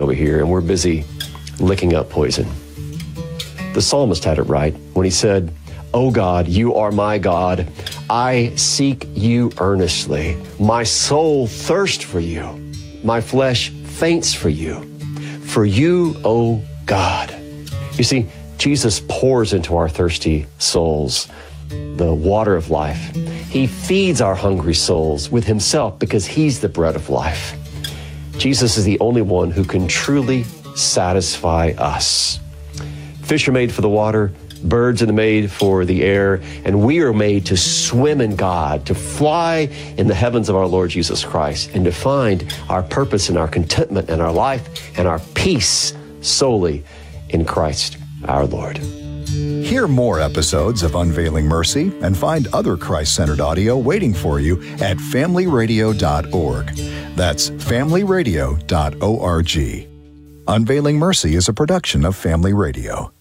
over here, and we're busy licking up poison. The psalmist had it right when he said, "O God, you are my God. I seek you earnestly. My soul thirsts for you. My flesh faints for you. For you, O God." You see, Jesus pours into our thirsty souls the water of life. He feeds our hungry souls with himself because he's the bread of life. Jesus is the only one who can truly satisfy us. Fish are made for the water, birds are made for the air, and we are made to swim in God, to fly in the heavens of our Lord Jesus Christ, and to find our purpose and our contentment and our life and our peace solely in Christ our Lord. Hear more episodes of Unveiling Mercy and find other Christ-centered audio waiting for you at familyradio.org. That's familyradio.org. Unveiling Mercy is a production of Family Radio.